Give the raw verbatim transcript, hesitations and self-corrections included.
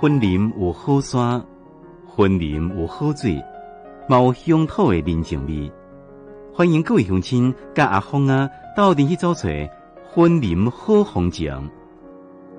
婚林有好山，婚林有好水，嘛有乡土的人情味。欢迎各位乡亲甲阿峰啊，斗阵去走找婚林好风情。